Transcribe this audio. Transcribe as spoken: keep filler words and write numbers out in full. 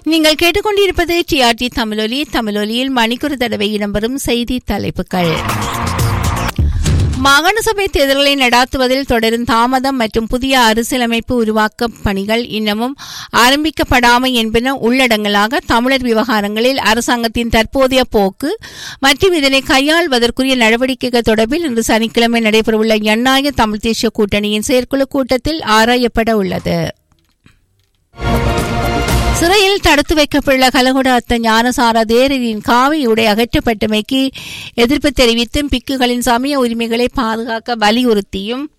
நீங்கள் கேட்டுக்கொண்டிருப்பது டிஆர்டி தமிழொலி. தமிழொலியில் மணிக்கொரு தடவை இடம்பெறும் செய்தி தலைப்புகள். மாகாண சபை தேர்தல்களை நடாத்துவதில் தொடரும் தாமதம் மற்றும் புதிய அரசியலமைப்பு உருவாக்க பணிகள் இன்னமும் ஆரம்பிக்கப்படாமை என்பன உள்ளடங்கலாக தமிழர் விவகாரங்களில் அரசாங்கத்தின் தற்போதைய போக்கு மற்றும் இதனை கையாள்வதற்குரிய நடவடிக்கைகள் தொடர்பில் இன்று சனிக்கிழமை நடைபெறவுள்ள ஜனநாயக தமிழ் தேசிய கூட்டணியின் செயற்குழு கூட்டத்தில் ஆராயப்பட உள்ளது. சிறையில் தடுத்து வைக்கப்பட்டுள்ள கலகொட அத்த ஞானசார தேரரின் காவி உடை அகற்றப்பட்டமைக்கு எதிர்ப்பு தெரிவித்தும் பிக்குகளின் சமய உரிமைகளை பாதுகாக்க வலியுறுத்தியும்